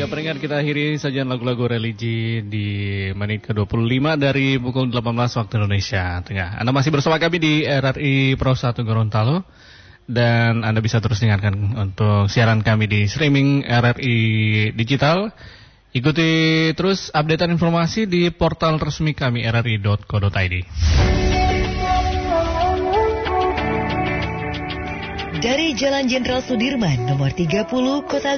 Ya, peringat kita akhiri sajian lagu-lagu religi di menit ke-25 dari pukul 18 waktu Indonesia Tengah. Anda masih bersama kami di RRI Pro 1 Gorontalo. Dan Anda bisa terus dengarkan untuk siaran kami di streaming RRI Digital. Ikuti terus updatean informasi di portal resmi kami rri.co.id. Dari Jalan Jenderal Sudirman nomor 30 Kota